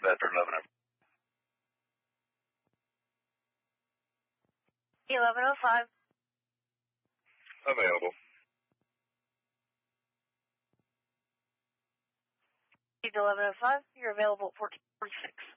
veteran 1105. available. 1105, you're available at 1446.